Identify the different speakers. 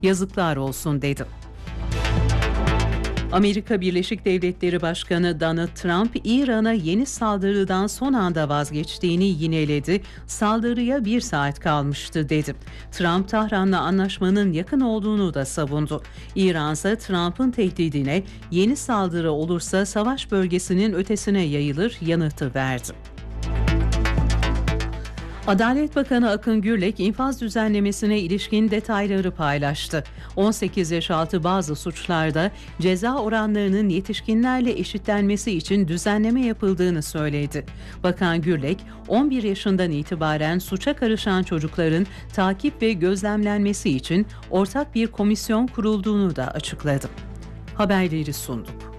Speaker 1: Yazıklar olsun dedi. Amerika Birleşik Devletleri Başkanı Donald Trump, İran'a yeni saldırıdan son anda vazgeçtiğini yineledi, saldırıya 1 saat kalmıştı dedi. Trump, Tahran'la anlaşmanın yakın olduğunu da savundu. İran ise Trump'ın tehdidine yeni saldırı olursa savaş bölgesinin ötesine yayılır yanıtı verdi. Adalet Bakanı Akın Gürlek, infaz düzenlemesine ilişkin detayları paylaştı. 18 yaş altı bazı suçlarda ceza oranlarının yetişkinlerle eşitlenmesi için düzenleme yapıldığını söyledi. Bakan Gürlek, 11 yaşından itibaren suça karışan çocukların takip ve gözlemlenmesi için ortak bir komisyon kurulduğunu da açıkladı. Haberleri sunduk.